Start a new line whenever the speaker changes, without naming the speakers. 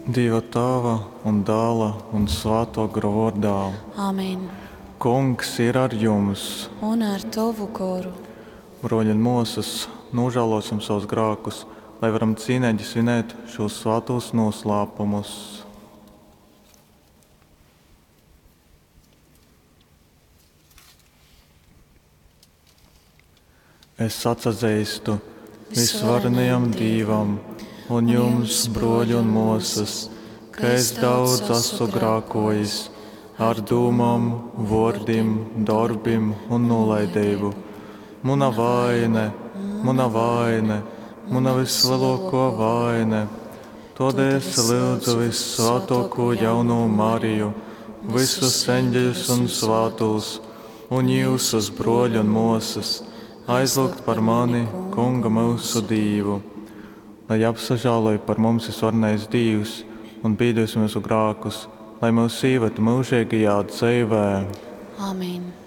Dieva Tēva un Dēla un Svēto garu vārdā.
Āmen.
Kungs ir ar jums.
Un ar tavu garu.
Broļi un mūsas, nožēlosim savus grēkus, lai varam cīnīgi svinēt šos svētos noslēpumus. Es atzīstu visvarenajam Dievam un jums, broļi un mūsas, ka es daudz esmu grēkojis ar domām, vārdiem, darbiem un nolaidību. Mana vaina, mana vislielākā vaina. Tādēļ es lūdzu visvētāko jauno Mariju, visus eņģeļus un svētos, un jūsus, broļi un mūsas, aizlūgt par mani, Kunga mūsu Dievu, lai apsažāloja par mums visvarenais Dievs un bīdos mūsu grēkus, lai mūs ievedu mūžīgajā dzīvē.
Āmen.